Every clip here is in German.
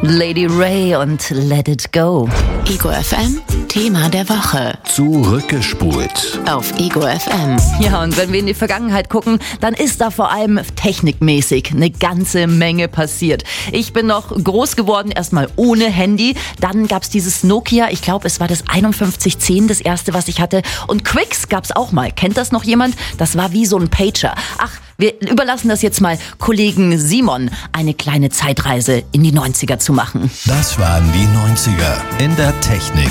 Lady Ray und Let It Go. Ego FM, Thema der Woche. Zurückgespult. Auf Ego FM. Ja, und wenn wir in die Vergangenheit gucken, dann ist da vor allem technikmäßig eine ganze Menge passiert. Ich bin noch groß geworden, erstmal ohne Handy. Dann gab's dieses Nokia, ich glaube, es war das 5110, das erste, was ich hatte. Und Quicks gab's auch mal. Kennt das noch jemand? Das war wie so ein Pager. Ach, wir überlassen das jetzt mal Kollegen Simon, eine kleine Zeitreise in die 90er zu machen. Das waren die 90er in der Technik.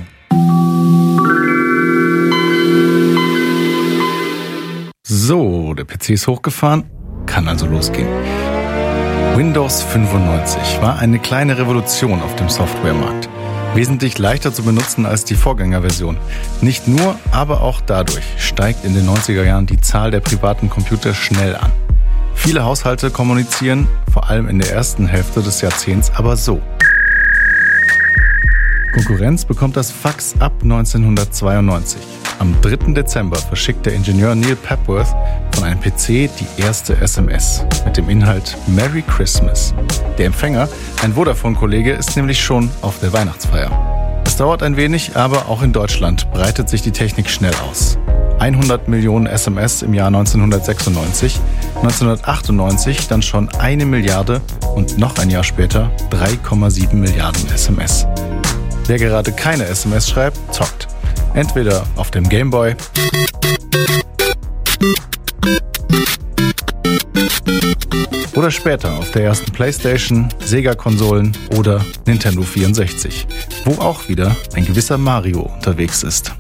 So, der PC ist hochgefahren, kann also losgehen. Windows 95 war eine kleine Revolution auf dem Softwaremarkt. Wesentlich leichter zu benutzen als die Vorgängerversion. Nicht nur, aber auch dadurch steigt in den 90er Jahren die Zahl der privaten Computer schnell an. Viele Haushalte kommunizieren, vor allem in der ersten Hälfte des Jahrzehnts, aber so. Konkurrenz bekommt das Fax ab 1992. Am 3. Dezember verschickt der Ingenieur Neil Papworth von einem PC die erste SMS mit dem Inhalt Merry Christmas. Der Empfänger, ein Vodafone-Kollege, ist nämlich schon auf der Weihnachtsfeier. Es dauert ein wenig, aber auch in Deutschland breitet sich die Technik schnell aus. 100 Millionen SMS im Jahr 1996, 1998 dann schon 1 Milliarde und noch ein Jahr später 3,7 Milliarden SMS. Wer gerade keine SMS schreibt, zockt. Entweder auf dem Gameboy oder später auf der ersten Playstation, Sega-Konsolen oder Nintendo 64, wo auch wieder ein gewisser Mario unterwegs ist.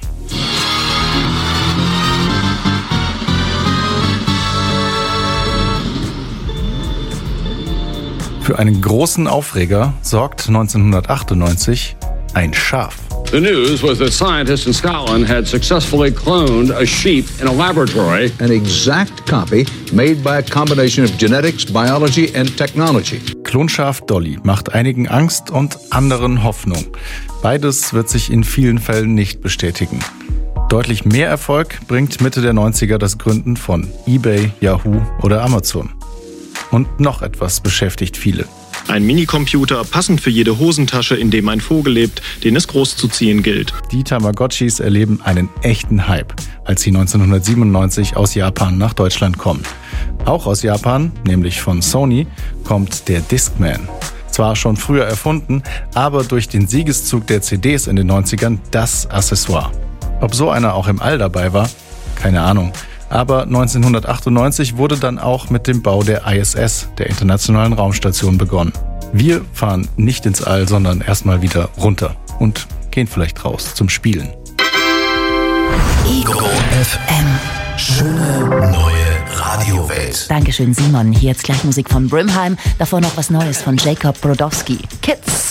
Für einen großen Aufreger sorgt 1998 ein Schaf. The news was that scientists in Scotland had successfully cloned a sheep in a laboratory. An exact copy made by a combination of genetics, biology and technology. Klonschaf Dolly macht einigen Angst und anderen Hoffnung. Beides wird sich in vielen Fällen nicht bestätigen. Deutlich mehr Erfolg bringt Mitte der 90er das Gründen von eBay, Yahoo oder Amazon. Und noch etwas beschäftigt viele. Ein Minicomputer, passend für jede Hosentasche, in dem ein Vogel lebt, den es großzuziehen gilt. Die Tamagotchis erleben einen echten Hype, als sie 1997 aus Japan nach Deutschland kommen. Auch aus Japan, nämlich von Sony, kommt der Discman. Zwar schon früher erfunden, aber durch den Siegeszug der CDs in den 90ern das Accessoire. Ob so einer auch im All dabei war? Keine Ahnung. Aber 1998 wurde dann auch mit dem Bau der ISS, der Internationalen Raumstation, begonnen. Wir fahren nicht ins All, sondern erstmal wieder runter und gehen vielleicht raus zum Spielen. Ego FM. Schöne neue Radiowelt. Dankeschön, Simon. Hier jetzt gleich Musik von Brimheim. Davor noch was Neues von Jacob Brodowski. Kids.